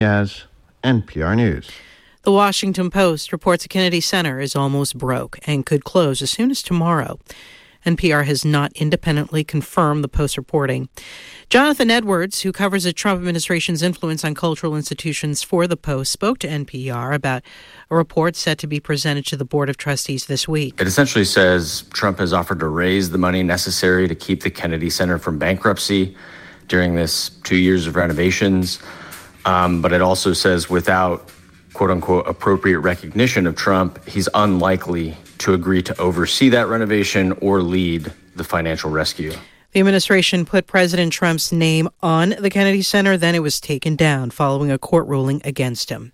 As NPR News. The Washington Post reports a Kennedy Center is almost broke and could close as soon as tomorrow. NPR has not independently confirmed the Post reporting. Jonathan Edwards, who covers the Trump administration's influence on cultural institutions for the Post, spoke to NPR about a report set to be presented to the Board of Trustees this week. It essentially says Trump has offered to raise the money necessary to keep the Kennedy Center from bankruptcy during this 2 years of renovations. But it also says without, quote unquote, appropriate recognition of Trump, he's unlikely to agree to oversee that renovation or lead the financial rescue. The administration put President Trump's name on the Kennedy Center, then it was taken down following a court ruling against him.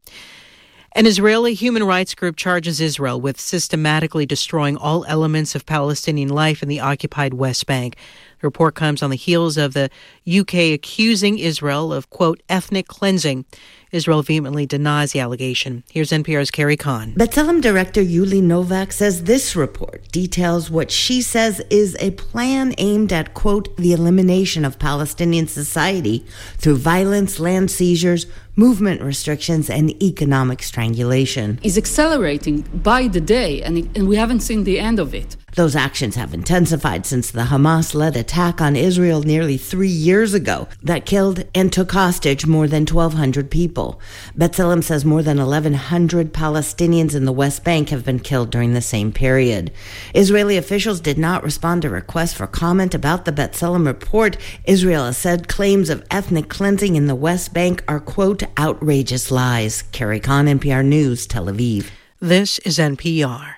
An Israeli human rights group charges Israel with systematically destroying all elements of Palestinian life in the occupied West Bank. The report comes on the heels of the UK accusing Israel of, quote, ethnic cleansing. Israel vehemently denies the allegation. Here's NPR's Carrie Kahn. B'Tselem director Yuli Novak says this report details what she says is a plan aimed at, quote, the elimination of Palestinian society through violence, land seizures, movement restrictions, and economic strangulation. Is accelerating by the day, and we haven't seen the end of it. Those actions have intensified since the Hamas-led attack on Israel nearly 3 years ago that killed and took hostage more than 1,200 people. B'Tselem says more than 1,100 Palestinians in the West Bank have been killed during the same period. Israeli officials did not respond to requests for comment about the B'Tselem report. Israel has said claims of ethnic cleansing in the West Bank are, quote, outrageous lies. Carrie Kahn, NPR News, Tel Aviv. This is NPR.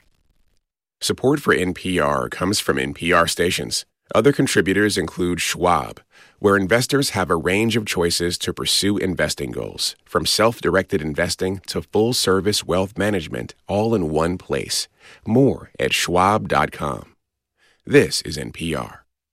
Support for NPR comes from NPR stations. Other contributors include Schwab, where investors have a range of choices to pursue investing goals, from self-directed investing to full-service wealth management, all in one place. More at schwab.com. This is NPR.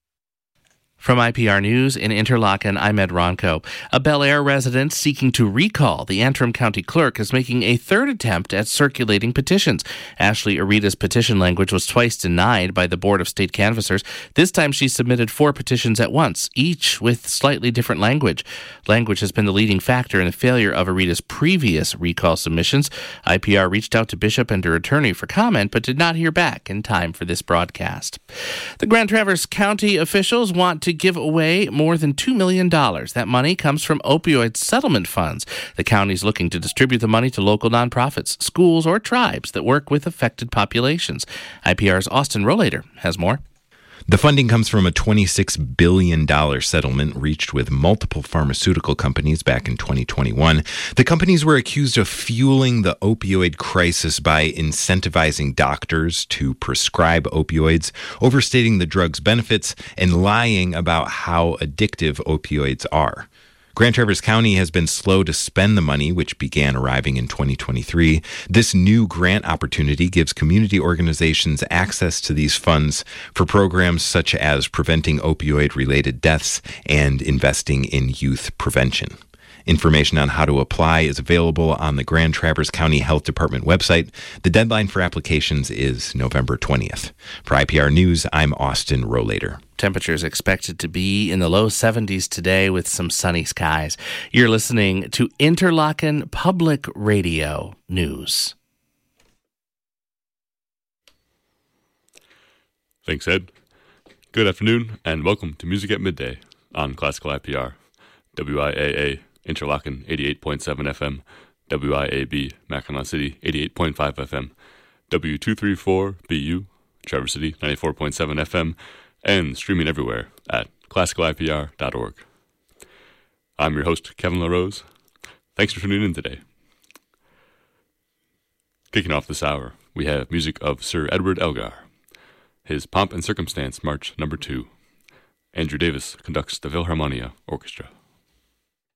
From IPR News in Interlaken, I'm Ed Ronco. A Bel Air resident seeking to recall the Antrim County Clerk is making a third attempt at circulating petitions. Ashley Arita's petition language was twice denied by the Board of State Canvassers. This time she submitted 4 petitions at once, each with slightly different language. Language has been the leading factor in the failure of Arita's previous recall submissions. IPR reached out to Bishop and her attorney for comment, but did not hear back in time for this broadcast. The Grand Traverse County officials want to give away more than $2 million. That money comes from opioid settlement funds. The county's looking to distribute the money to local nonprofits, schools, or tribes that work with affected populations. IPR's Austin Rollader has more. The funding comes from a $26 billion settlement reached with multiple pharmaceutical companies back in 2021. The companies were accused of fueling the opioid crisis by incentivizing doctors to prescribe opioids, overstating the drug's benefits, and lying about how addictive opioids are. Grand Traverse County has been slow to spend the money, which began arriving in 2023. This new grant opportunity gives community organizations access to these funds for programs such as preventing opioid-related deaths and investing in youth prevention. Information on how to apply is available on the Grand Traverse County Health Department website. The deadline for applications is November 20th. For IPR News, I'm Austin Rollader. Temperatures expected to be in the low 70s today with some sunny skies. You're listening to Interlaken Public Radio News. Thanks, Ed. Good afternoon, and welcome to Music at Midday on Classical IPR. WIAA Interlaken 88.7 FM, WIAB Mackinac City 88.5 FM, W234BU Traverse City 94.7 FM, and streaming everywhere at classicalipr.org. I'm your host, Kevin LaRose. Thanks for tuning in today. Kicking off this hour, we have music of Sir Edward Elgar, his Pomp and Circumstance March No. 2. Andrew Davis conducts the Philharmonia Orchestra.